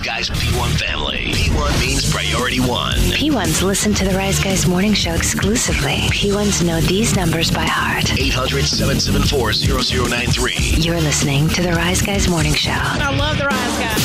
Guys P1 family. P1 means Priority One. P1s listen to the Rise Guys morning show exclusively. P1s know these numbers by heart. 800-774-0093. You're listening to the Rise Guys morning show. I love the Rise Guys.